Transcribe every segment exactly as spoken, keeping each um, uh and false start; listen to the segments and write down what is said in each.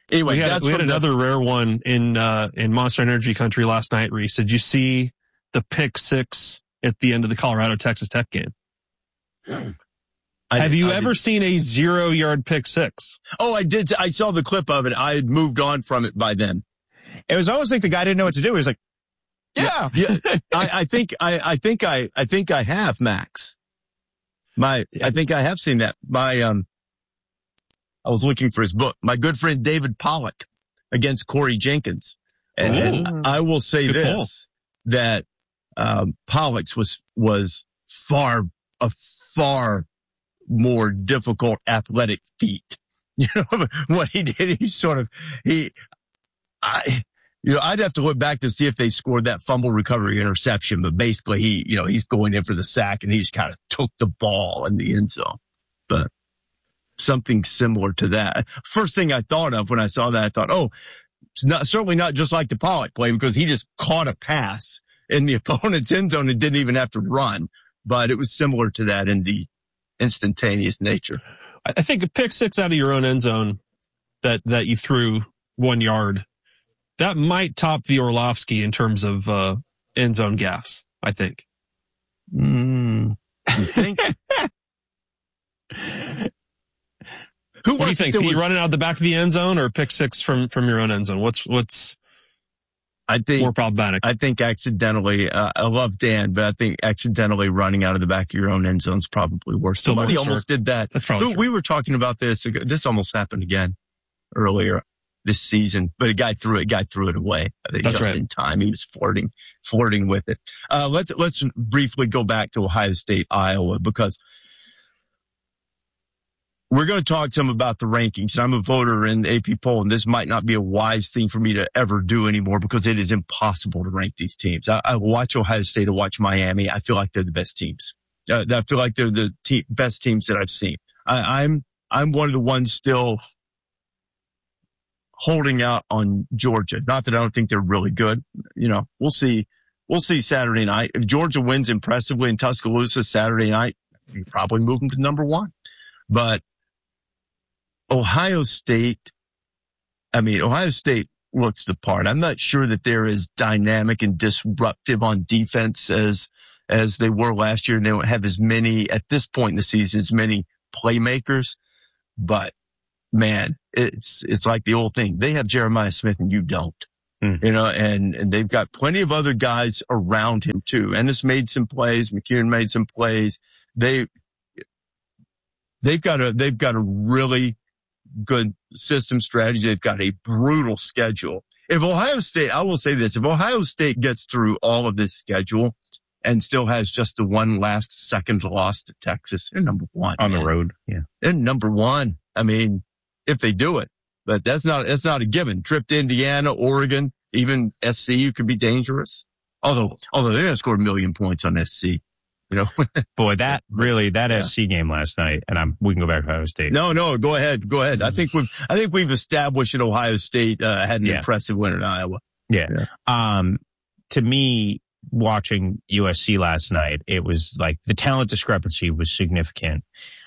Anyway, we had, that's we had the, another rare one in uh, in Monster Energy country last night, Reese. Did you see the pick six at the end of the Colorado-Texas Tech game? I Have did, you I ever did. seen a zero-yard pick six? Oh, I did. I saw the clip of it. I had moved on from it by then. It was almost like the guy didn't know what to do. He was like, yeah. Yeah. yeah. I, I think, I, I think I, I think I have, Max. My, I think I have seen that. My, um, I was looking for his book. My good friend David Pollock against Corey Jenkins. And, and I will say Good this, pull. that, um, Pollock's was, was far, a far more difficult athletic feat. You know, what he did, he sort of, he, I, you know, I'd have to look back to see if they scored that fumble recovery interception, but basically he, you know, he's going in for the sack and he just kind of took the ball in the end zone. But something similar to that. First thing I thought of when I saw that, I thought, oh, it's not, certainly not just like the Pollock play because he just caught a pass in the opponent's end zone and didn't even have to run. But it was similar to that in the instantaneous nature. I think a pick six out of your own end zone that, that you threw one yard, that might top the Orlovsky in terms of uh, end zone gaffes, I think. Mm, you think? Who what do you think? Pete, was... running out the back of the end zone or pick six from, from your own end zone? What's, what's I think, more problematic? I think accidentally, uh, I love Dan, but I think accidentally running out of the back of your own end zone is probably worse. Still Somebody worse, almost sure. did that. That's probably we, true. we were talking about this. This almost happened again earlier this season, but a guy threw it, guy threw it away. I think That's just right. in time. He was flirting, flirting with it. Uh, let's, let's briefly go back to Ohio State, Iowa, because we're going to talk some about the rankings. I'm a voter in A P poll, and this might not be a wise thing for me to ever do anymore because it is impossible to rank these teams. I, I watch Ohio State, I watch Miami. I feel like they're the best teams. Uh, I feel like they're the te- best teams that I've seen. I, I'm, I'm one of the ones still holding out on Georgia. Not that I don't think they're really good. You know, we'll see. We'll see Saturday night. If Georgia wins impressively in Tuscaloosa Saturday night, you probably move them to number one. But Ohio State, I mean, Ohio State looks the part. I'm not sure that they're as dynamic and disruptive on defense as, as they were last year. And they don't have as many, at this point in the season, as many playmakers. But man, it's, it's like the old thing. They have Jeremiah Smith and you don't, mm. you know, and, and they've got plenty of other guys around him too. Ennis made some plays. McKeon made some plays. They, they've got a, they've got a really good system strategy. They've got a brutal schedule. If Ohio State, I will say this, if Ohio State gets through all of this schedule and still has just the one last second loss to Texas, they're number one. On man. the road. Yeah. They're number one. I mean, if they do it, but that's not, that's not a given. Trip to Indiana, Oregon, even S C U could be dangerous. Although, although they're going to score a million points on S C. You know, boy, that really, that yeah. S C game last night, and I'm, we can go back to Ohio State. No, no, go ahead. Go ahead. I think we've, I think we've established that Ohio State, uh, had an yeah. impressive win in Iowa. Yeah. yeah. Um, to me, watching U S C last night, it was like the talent discrepancy was significant.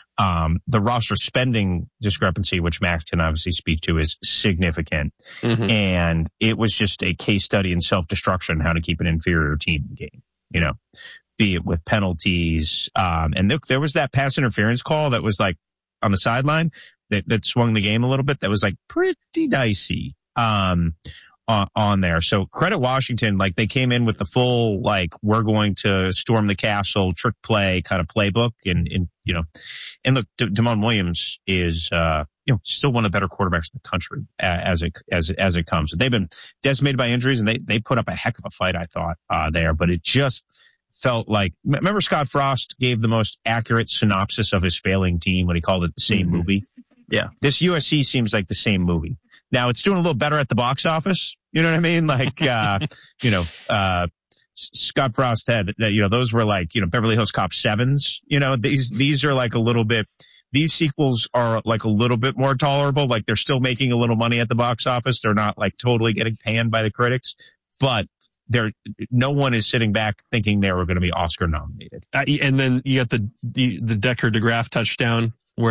Um, the roster spending discrepancy, which Max can obviously speak to, is significant. Mm-hmm. And it was just a case study in self-destruction, how to keep an inferior team in the game, you know, be it with penalties. Um, and there, there was that pass interference call that was like on the sideline that, that swung the game a little bit. That was like pretty dicey, um, on, on there. So credit Washington. Like they came in with the full, like, we're going to storm the castle, trick play kind of playbook. And, and you know, and look, D- Damon Williams is, uh, you know, still one of the better quarterbacks in the country as it, as, as it comes. They've been decimated by injuries and they, they put up a heck of a fight, I thought, uh, there, but it just felt like, remember Scott Frost gave the most accurate synopsis of his failing team when he called it the same mm-hmm. movie. Yeah. This U S C seems like the same movie. Now it's doing a little better at the box office. You know what I mean? Like, uh, you know, uh, Scott Frost had, you know, those were like, you know, Beverly Hills Cop sevens. You know, these, these are like a little bit, these sequels are like a little bit more tolerable. Like they're still making a little money at the box office. They're not like totally getting panned by the critics, but they're, no one is sitting back thinking they were going to be Oscar nominated. Uh, and then you got the, the, the Decker DeGraff touchdown where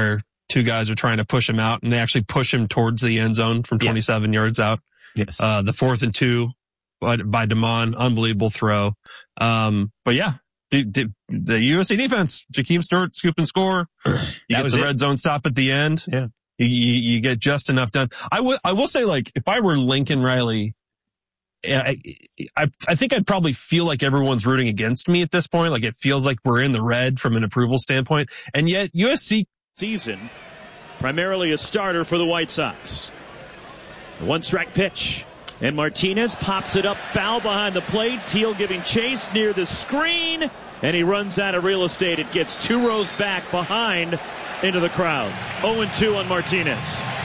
two guys are trying to push him out, and they actually push him towards the end zone from twenty-seven yes. yards out. Yes. Uh, the fourth and two by, by Damon, unbelievable throw. Um, but yeah, the, the, the U S C defense, Jakeem Stewart, scoop and score. You get the it. red zone stop at the end. Yeah. You, you, you get just enough done. I will, I will say, like, if I were Lincoln Riley, I, I, I think I'd probably feel like everyone's rooting against me at this point. Like, it feels like we're in the red from an approval standpoint. And yet U S C season, primarily a starter for the White Sox. The one strike pitch. And Martinez pops it up, foul behind the plate. Teal giving chase near the screen. And he runs out of real estate. It gets two rows back behind into the crowd. oh and two on Martinez.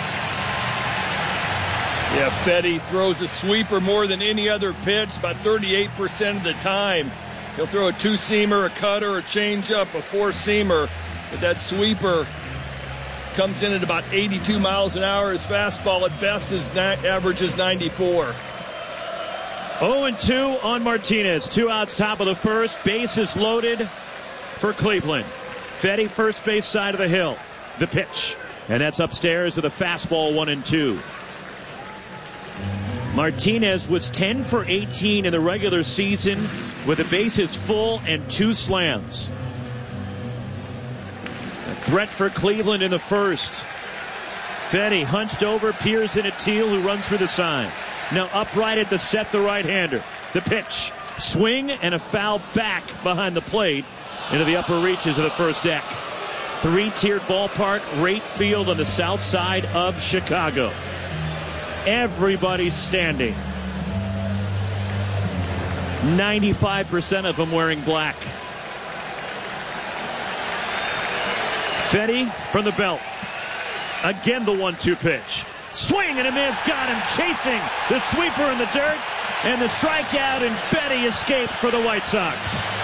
Yeah, Fetty throws a sweeper more than any other pitch, about thirty-eight percent of the time. He'll throw a two-seamer, a cutter, a changeup, a four-seamer. But that sweeper comes in at about eighty-two miles an hour. His fastball at best is averages ninety-four. oh and two on Martinez. Two outs, top of the first. Bases loaded for Cleveland. Fetty, first base side of the hill. The pitch. And that's upstairs with a fastball, one and two. Martinez was ten for eighteen in the regular season with the bases full and two slams. A threat for Cleveland in the first. Fetty hunched over, peers in at Teal, who runs through the signs. Now upright at the set, the right-hander. The pitch. Swing and a foul back behind the plate into the upper reaches of the first deck. Three-tiered ballpark, Rate Field on the south side of Chicago. Everybody's standing. ninety-five percent of them wearing black. Fetty from the belt. Again the one two pitch. Swing and a miss. Got him chasing the sweeper in the dirt. And the strikeout, and Fetty escapes for the White Sox.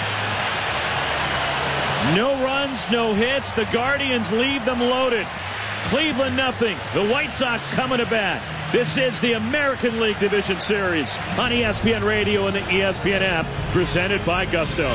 No runs, no hits. The Guardians leave them loaded. Cleveland nothing. The White Sox coming to bat. This is the American League Division Series on E S P N Radio and the E S P N app, presented by Gusto.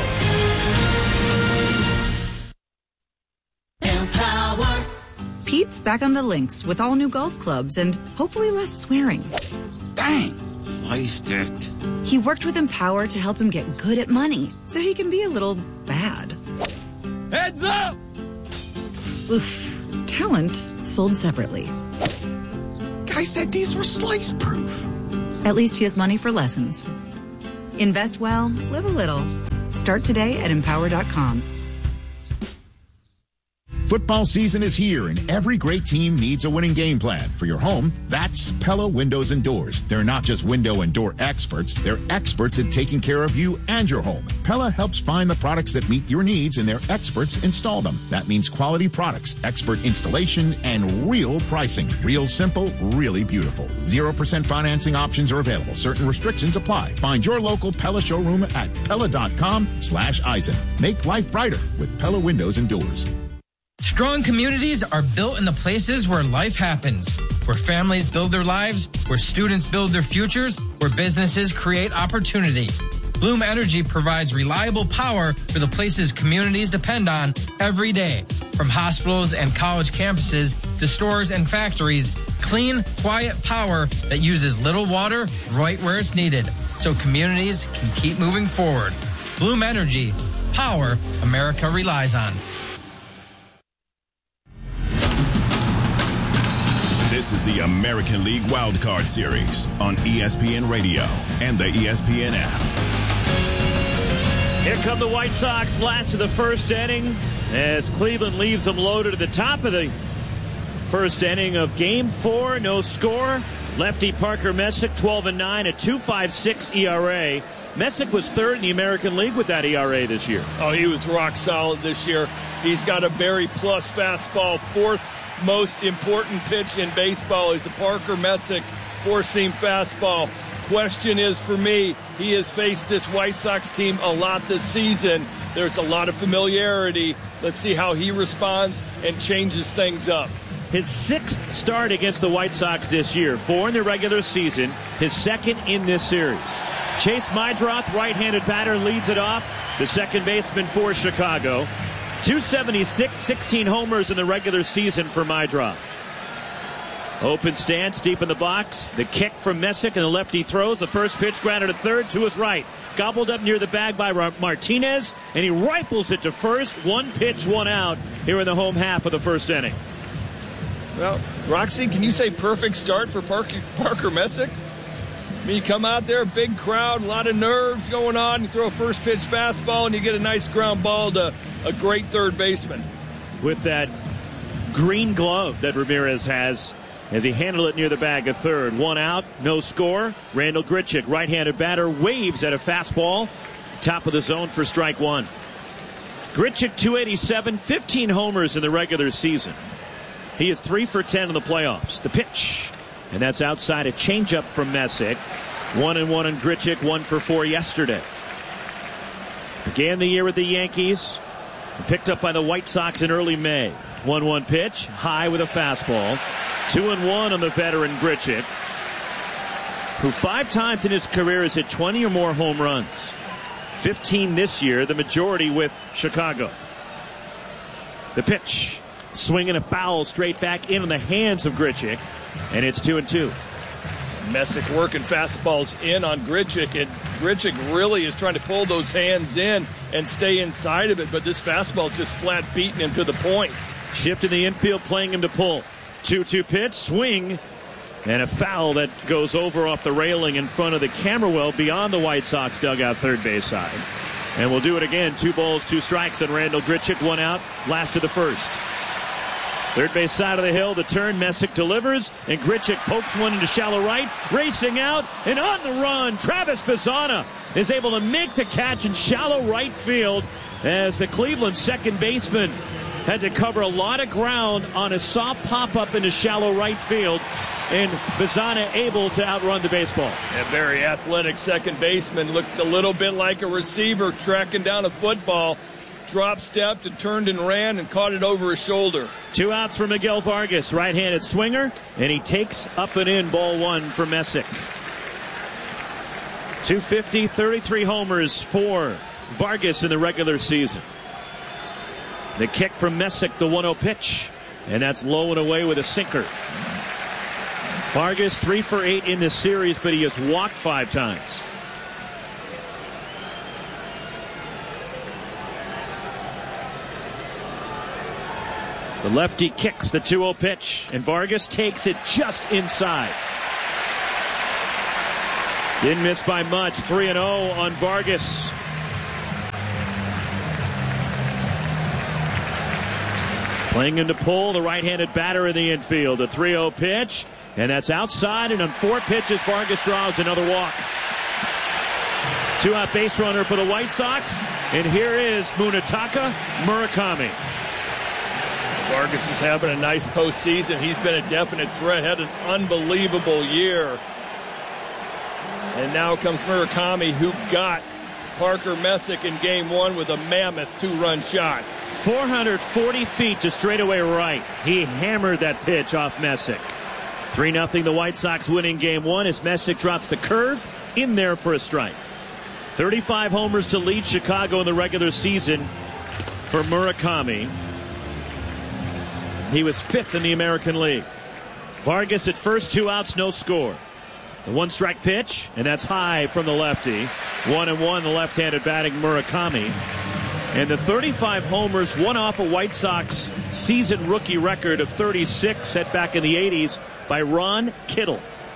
Empower. Pete's back on the links with all new golf clubs and hopefully less swearing. Bang! Sliced it. He worked with Empower to help him get good at money so he can be a little bad. Heads up! Oof. Talent sold separately. Guy said these were slice proof. At least he has money for lessons. Invest well, live a little. Start today at empower dot com. Football season is here, and every great team needs a winning game plan. For your home, that's Pella Windows and Doors. They're not just window and door experts. They're experts at taking care of you and your home. Pella helps find the products that meet your needs, and their experts install them. That means quality products, expert installation, and real pricing. Real simple, really beautiful. zero percent financing options are available. Certain restrictions apply. Find your local Pella showroom at pella dot com slash Eisen. Make life brighter with Pella Windows and Doors. Strong communities are built in the places where life happens, where families build their lives, where students build their futures, where businesses create opportunity. Bloom Energy provides reliable power for the places communities depend on every day. From hospitals and college campuses to stores and factories, clean, quiet power that uses little water right where it's needed, so communities can keep moving forward. Bloom Energy, power America relies on. This is the American League Wildcard Series on E S P N Radio and the E S P N app. Here come the White Sox, last of the first inning, as Cleveland leaves them loaded at the top of the first inning of Game Four. No score. Lefty Parker Messick, twelve and nine, a two point five six E R A. Messick was third in the American League with that E R A this year. Oh, he was rock solid this year. He's got a Barry plus fastball, fourth most important pitch in baseball is a Parker Messick four-seam fastball. Question is, for me, he has faced this White Sox team a lot this season. There's a lot of familiarity. Let's see how he responds and changes things up. His sixth start against the White Sox this year, four in the regular season, his second in this series. Chase Meidroth, right-handed batter, leads it off, the second baseman for Chicago. two seventy-six, sixteen homers in the regular season for Meidroff. Open stance, deep in the box. The kick from Messick, and the lefty throws. The first pitch grounded to third, to his right. Gobbled up near the bag by Martinez, and he rifles it to first. One pitch, one out here in the home half of the first inning. Well, Roxy, can you say perfect start for Parker, Parker Messick? I mean, you come out there, big crowd, a lot of nerves going on. You throw a first pitch fastball, and you get a nice ground ball to a great third baseman. With that green glove that Ramirez has, as he handled it near the bag of third. One out, no score. Randall Grichuk, right-handed batter, waves at a fastball. Top of the zone for strike one. Grichuk, two eighty-seven, fifteen homers in the regular season. He is three for ten in the playoffs. The pitch, and that's outside, a changeup from Messick. One and one on Grichuk, one for four yesterday. Began the year with the Yankees. Picked up by the White Sox in early May. one one pitch, high with a fastball. Two and one on the veteran Grichuk, who five times in his career has hit twenty or more home runs. fifteen this year, the majority with Chicago. The pitch, swinging a foul straight back in on the hands of Grichuk, and it's two and two. Messick working fastballs in on Grichuk, and Grichuk really is trying to pull those hands in and stay inside of it, but this fastball is just flat beating him to the point. Shift in the infield, playing him to pull. two two pitch, swing, and a foul that goes over off the railing in front of the camera well beyond the White Sox dugout third base side. And we'll do it again. Two balls, two strikes, and Randall Grichuk, one out, last of the first. Third base side of the hill, the turn, Messick delivers, and Grichuk pokes one into shallow right, racing out, and on the run, Travis Bazzana is able to make the catch in shallow right field as the Cleveland second baseman had to cover a lot of ground on a soft pop-up into shallow right field, and Bazzana able to outrun the baseball. A very athletic second baseman, looked a little bit like a receiver tracking down a football. Drop stepped and turned and ran and caught it over his shoulder. Two outs for Miguel Vargas, right-handed swinger, and he takes up and in ball one for Messick. two fifty, thirty-three homers for Vargas in the regular season. The kick from Messick, the one oh pitch, and that's low and away with a sinker. Vargas three for eight in this series, but he has walked five times. The lefty kicks the two oh pitch, and Vargas takes it just inside. Didn't miss by much. three and oh on Vargas. Playing him to pull, the right-handed batter in the infield. A three oh pitch, and that's outside, and on four pitches, Vargas draws another walk. Two-out base runner for the White Sox, and here is Munetaka Murakami. Vargas is having a nice postseason. He's been a definite threat, had an unbelievable year. And now comes Murakami, who got Parker Messick in game one with a mammoth two-run shot. four hundred forty feet to straightaway right. He hammered that pitch off Messick. three nothing the White Sox winning game one as Messick drops the curve in there for a strike. thirty-five homers to lead Chicago in the regular season for Murakami. He was fifth in the American League. Vargas at first, two outs, no score. The one strike pitch, and that's high from the lefty. One and one, the left-handed batting Murakami. And the thirty-five homers, one off a White Sox season rookie record of thirty-six set back in the eighties by Ron Kittle.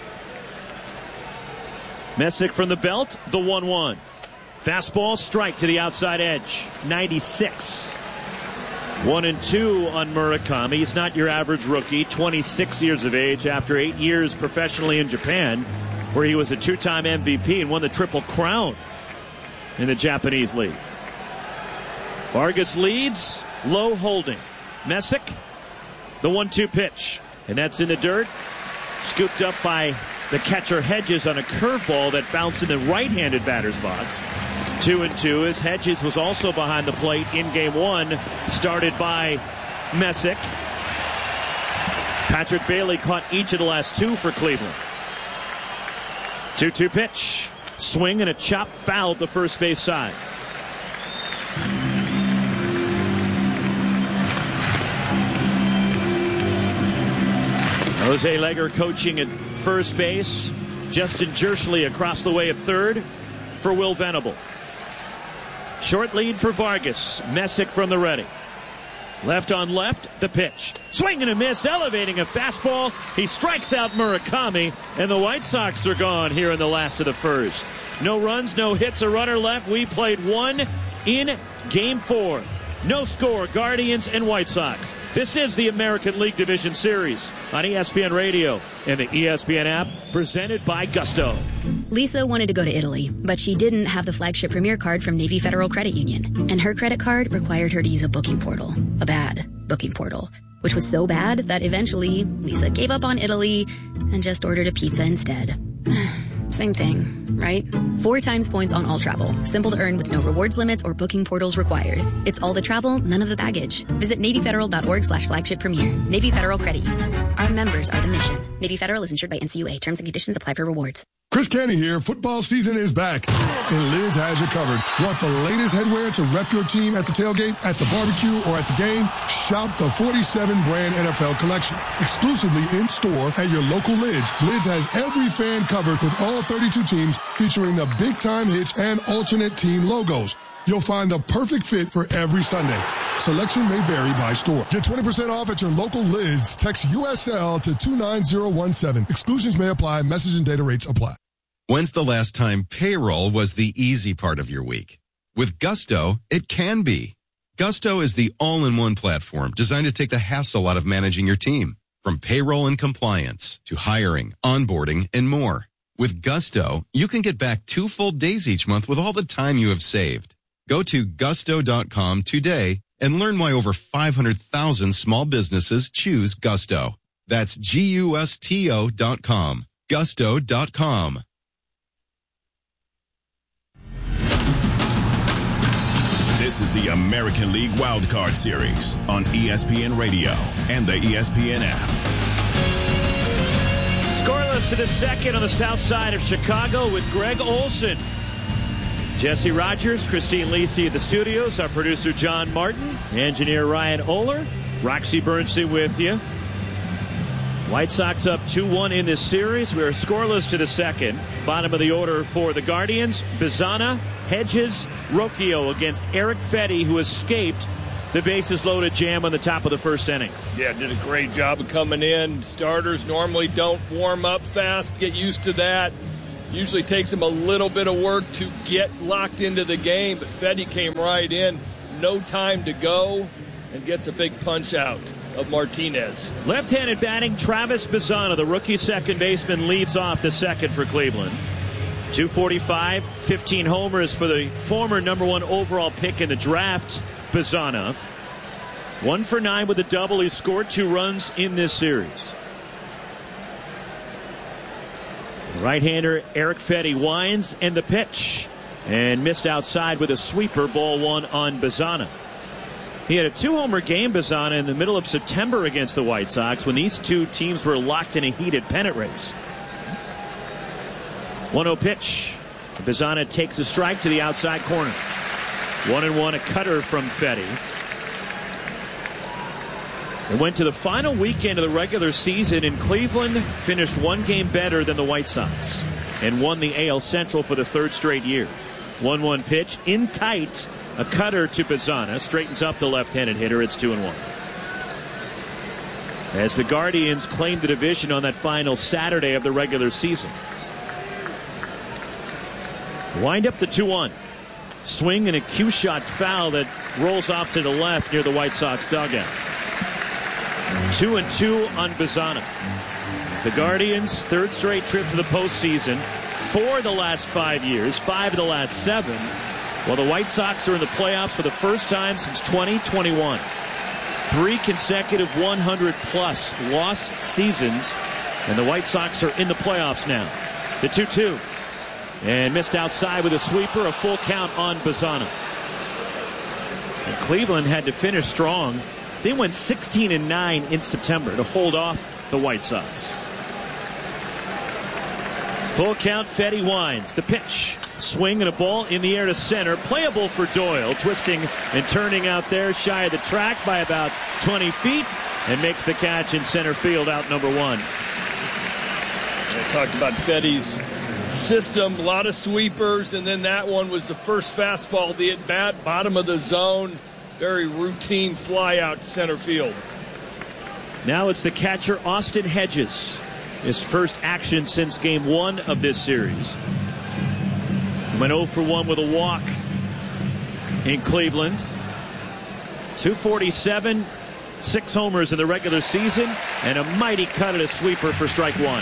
Messick from the belt, the one one. Fastball, strike to the outside edge, ninety-six. One and two on Murakami. He's not your average rookie, twenty-six years of age after eight years professionally in Japan, where he was a two-time M V P and won the Triple Crown in the Japanese League. Vargas leads, low holding. Messick, the one two pitch, and that's in the dirt. Scooped up by the catcher Hedges on a curveball that bounced in the right-handed batter's box. Two and two as Hedges was also behind the plate in game one, started by Messick. Patrick Bailey caught each of the last two for Cleveland. two two pitch, swing and a chop foul at the first base side. Jose Legger coaching at first base. Justin Jerschley across the way at third for Will Venable. Short lead for Vargas. Messick from the ready. Left on left, the pitch. Swing and a miss, elevating a fastball. He strikes out Murakami, and the White Sox are gone here in the last of the first. No runs, no hits, a runner left. We played one in game four. No score, Guardians and White Sox. This is the American League Division Series on E S P N Radio and the E S P N app, presented by Gusto. Lisa wanted to go to Italy, but she didn't have the flagship Premier card from Navy Federal Credit Union. And her credit card required her to use a booking portal, a bad booking portal, which was so bad that eventually Lisa gave up on Italy and just ordered a pizza instead. Same thing, right? Four times points on all travel. Simple to earn with no rewards limits or booking portals required. It's all the travel, none of the baggage. Visit NavyFederal.org slash flagship premier. Navy Federal Credit Union. Our members are the mission. Navy Federal is insured by N C U A. Terms and conditions apply for rewards. Chris Canty here. Football season is back, and Lids has you covered. Want the latest headwear to rep your team at the tailgate, at the barbecue, or at the game? Shop the forty-seven brand N F L collection. Exclusively in-store at your local Lids. Lids has every fan covered with all thirty-two teams, featuring the big-time hits and alternate team logos. You'll find the perfect fit for every Sunday. Selection may vary by store. Get twenty percent off at your local Lids. Text U S L to two nine zero one seven. Exclusions may apply. Message and data rates apply. When's the last time payroll was the easy part of your week? With Gusto, it can be. Gusto is the all-in-one platform designed to take the hassle out of managing your team. From payroll and compliance to hiring, onboarding, and more. With Gusto, you can get back two full days each month with all the time you have saved. Go to gusto dot com today and learn why over five hundred thousand small businesses choose Gusto. That's G U S T O dot com. gusto dot com. This is the American League Wildcard Series on E S P N Radio and the E S P N app. Scoreless to the second on the south side of Chicago with Greg Olson. Jesse Rogers, Christine Lisi at the studios, our producer John Martin, engineer Ryan Oler, Roxy Bernstein with you. White Sox up two one in this series. We are scoreless to the second. Bottom of the order for the Guardians, Bizana, Hedges, Rocchio against Erick Fedde, who escaped the bases loaded jam on the top of the first inning. Yeah, did a great job of coming in. Starters normally don't warm up fast. Get used to that. Usually takes them a little bit of work to get locked into the game, but Fedde came right in. No time to go, and gets a big punch out of Martinez. Left-handed batting, Travis Bizana, the rookie second baseman, leads off the second for Cleveland. two forty-five, fifteen homers for the former number one overall pick in the draft, Bizana. One for nine with a double. He scored two runs in this series. Right-hander Erick Fedde winds, and the pitch. And missed outside with a sweeper, ball one on Bizana. He had a two-homer game, Bizana, in the middle of September against the White Sox when these two teams were locked in a heated pennant race. one oh pitch. Bizana takes a strike to the outside corner. One and one, a cutter from Fedde. It went to the final weekend of the regular season, and Cleveland finished one game better than the White Sox and won the A L Central for the third straight year. one one pitch, in tight. A cutter to Bizana, straightens up the left-handed hitter. It's two and one. As the Guardians claim the division on that final Saturday of the regular season. Wind up the two one. Swing and a cue shot foul that rolls off to the left near the White Sox dugout. Two and two on Bizana. It's the Guardians' third straight trip to the postseason. For the last five years, five of the last seven. Well, the White Sox are in the playoffs for the first time since twenty twenty-one. Three consecutive one hundred plus loss seasons, and the White Sox are in the playoffs now. The two two. And missed outside with a sweeper, a full count on Bizana. And Cleveland had to finish strong. They went sixteen and nine in September to hold off the White Sox. Full count, Fedde winds. The pitch. Swing and a ball in the air to center. Playable for Doyle. Twisting and turning out there shy of the track by about twenty feet. And makes the catch in center field, out number one. I talked about Fetty's system, a lot of sweepers, and then that one was the first fastball, the at-bat, bottom of the zone, very routine fly out to center field. Now it's the catcher, Austin Hedges. His first action since game one of this series. He went oh for one with a walk in Cleveland. two forty-seven, six homers in the regular season, and a mighty cut at a sweeper for strike one.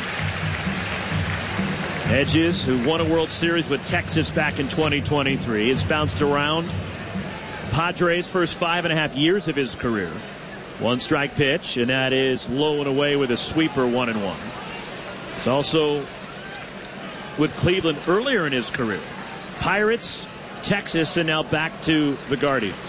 Hedges, who won a World Series with Texas back in twenty twenty-three, has bounced around Padres' first five and a half years of his career. One strike pitch, and that is low and away with a sweeper, one and one. He's also with Cleveland earlier in his career. Pirates, Texas, and now back to the Guardians.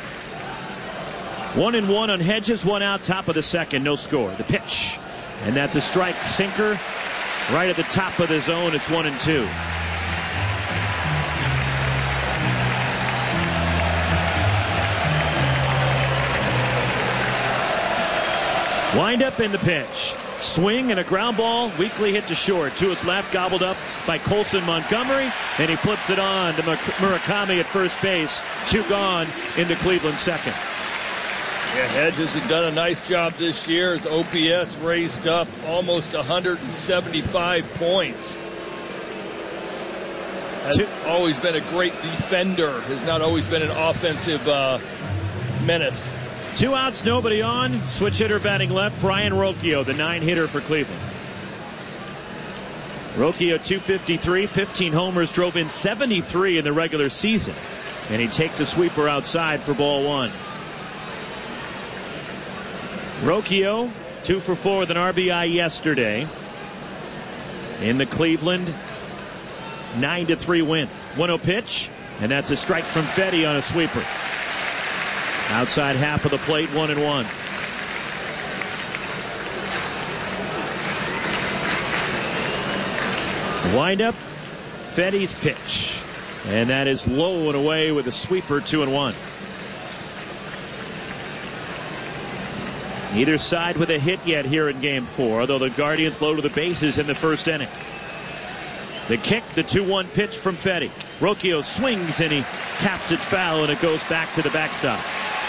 One and one on Hedges, one out, top of the second, no score. The pitch, and that's a strike, sinker, right at the top of the zone. It's one and two. Wind up in the pitch. Swing and a ground ball, weakly hit to short. To his left, gobbled up by Colson Montgomery, and he flips it on to Murakami at first base. Two gone in the Cleveland second. Yeah, Hedges has done a nice job this year. His O P S raised up almost one hundred seventy-five points. Has Two. always been a great defender. Has not always been an offensive uh, menace. Two outs, nobody on. Switch hitter batting left, Brian Rocchio, the nine hitter for Cleveland. Rocchio two fifty-three, fifteen homers, drove in seventy-three in the regular season. And he takes a sweeper outside for ball one. Rocchio, two for four with an R B I yesterday in the Cleveland nine to three win. one oh pitch, and that's a strike from Fetty on a sweeper. Outside half of the plate, one and one. Wind up, Fetty's pitch, and that is low and away with a sweeper, two and one. Neither side with a hit yet here in game four, although the Guardians low to the bases in the first inning. The kick, the two one pitch from Fetty. Rocchio swings and he taps it foul, and it goes back to the backstop.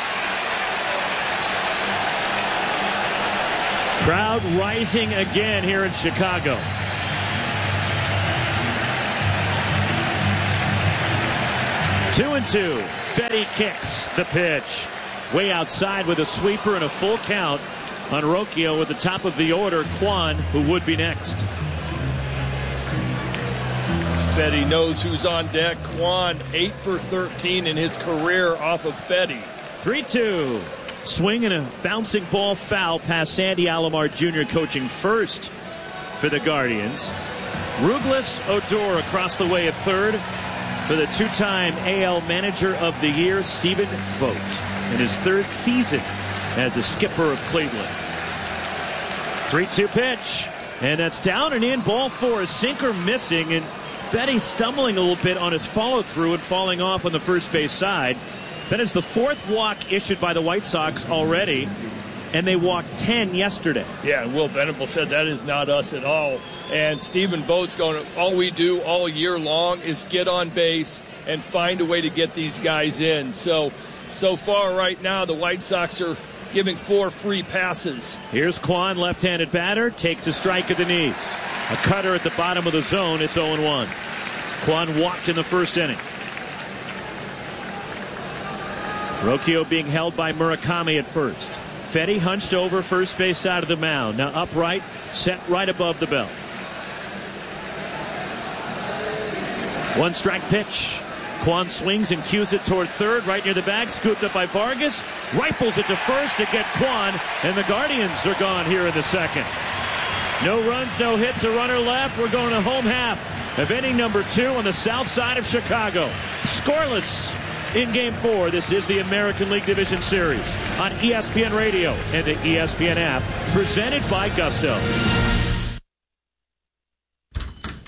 Crowd rising again here in Chicago. Two and two. Fetty kicks the pitch. Way outside with a sweeper and a full count on Rocchio. With the top of the order, Kwan, who would be next. Fetty knows who's on deck. Kwan, eight for thirteen in his career off of Fetty. three two. Swing and a bouncing ball foul past Sandy Alomar Junior coaching first for the Guardians. Rouglas Odor across the way at third for the two-time A L Manager of the Year, Stephen Vogt, in his third season as a skipper of Cleveland. three two pitch, and that's down and in, ball four, a sinker missing, and Fetty stumbling a little bit on his follow-through and falling off on the first base side. That is the fourth walk issued by the White Sox already, and they walked ten yesterday. Yeah, and Will Venable said that is not us at all. And Stephen Vogt's going, all we do all year long is get on base and find a way to get these guys in. So, so far right now, the White Sox are giving four free passes. Here's Kwan, left-handed batter, takes a strike at the knees. A cutter at the bottom of the zone, it's oh and one. Kwan walked in the first inning. Rocchio being held by Murakami at first. Fetty hunched over first base side of the mound. Now upright, set right above the belt. One strike pitch. Kwan swings and cues it toward third, right near the bag, scooped up by Vargas. Rifles it to first to get Kwan, and the Guardians are gone here in the second. No runs, no hits, a runner left. We're going to home half of inning number two on the south side of Chicago. Scoreless in game four. This is the American League Division Series on E S P N Radio and the E S P N app, presented by Gusto.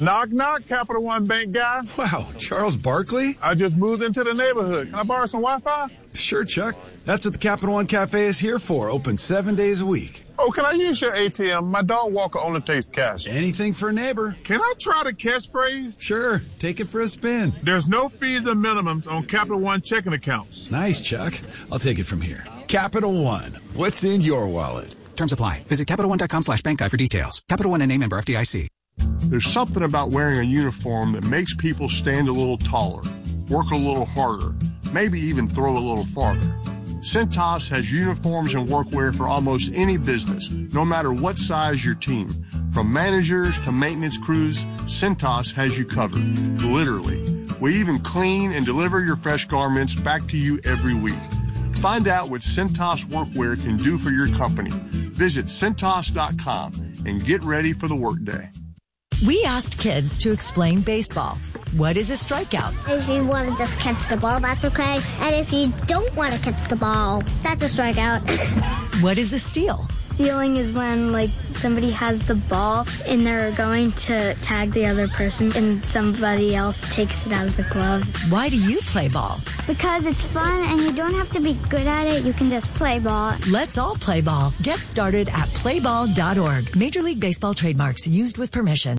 Knock, knock, Capital One Bank guy. Wow, Charles Barkley? I just moved into the neighborhood. Can I borrow some Wi-Fi? Sure, Chuck. That's what the Capital One Cafe is here for. Open seven days a week. Oh, can I use your A T M? My dog walker only takes cash. Anything for a neighbor. Can I try the catchphrase? Sure. Take it for a spin. There's no fees or minimums on Capital One checking accounts. Nice, Chuck. I'll take it from here. Capital One. What's in your wallet? Terms apply. Visit CapitalOne.com slash bank guide for details. Capital One and name member F D I C. There's something about wearing a uniform that makes people stand a little taller, work a little harder, maybe even throw a little farther. Cintas has uniforms and workwear for almost any business, no matter what size your team. From managers to maintenance crews, Cintas has you covered, literally. We even clean and deliver your fresh garments back to you every week. Find out what Cintas workwear can do for your company. Visit Cintas dot com and get ready for the workday. We asked kids to explain baseball. What is a strikeout? If you want to just catch the ball, that's okay. And if you don't want to catch the ball, that's a strikeout. What is a steal? Stealing is when, like, somebody has the ball and they're going to tag the other person and somebody else takes it out of the glove. Why do you play ball? Because it's fun and you don't have to be good at it. You can just play ball. Let's all play ball. Get started at play ball dot org. Major League Baseball trademarks used with permission.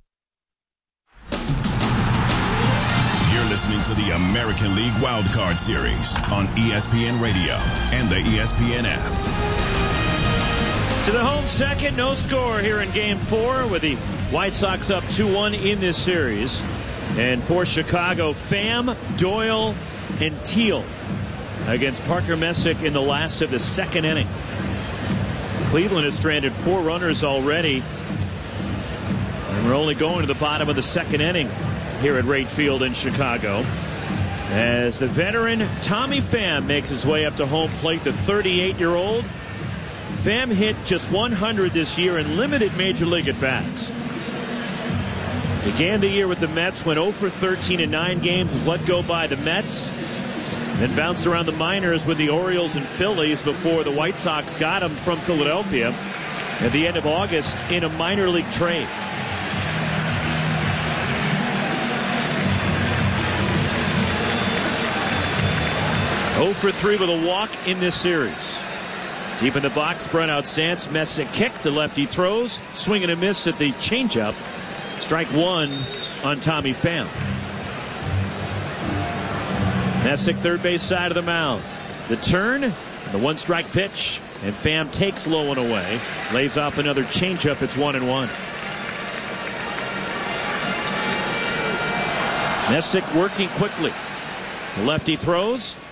You're listening to the American League Wildcard Series on E S P N Radio and the E S P N app. To the home second, no score here in Game four with the White Sox up two one in this series. And for Chicago, Pham, Doyle, and Teal against Parker Messick in the last of the second inning. Cleveland has stranded four runners already. And we're only going to the bottom of the second inning here at Wright Field in Chicago, as the veteran Tommy Pham makes his way up to home plate. The thirty-eight-year-old Pham hit just one hundred this year in limited major league at-bats. Began the year with the Mets, went oh for thirteen in nine games, was let go by the Mets, then bounced around the minors with the Orioles and Phillies before the White Sox got him from Philadelphia at the end of August in a minor league trade. oh for three with a walk in this series. Deep in the box, Brent out stance. Messick kick, the lefty throws. Swing and a miss at the changeup. Strike one on Tommy Pham. Messick, third base side of the mound. The turn, the one strike pitch, and Pham takes low and away. Lays off another changeup. It's one and one. Messick working quickly. The lefty throws.